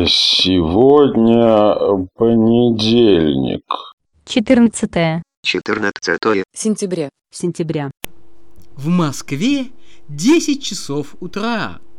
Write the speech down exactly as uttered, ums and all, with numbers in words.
Сегодня понедельник. Четырнадцатое. Четырнадцатое сентября. Сентября. В Москве десять часов утра.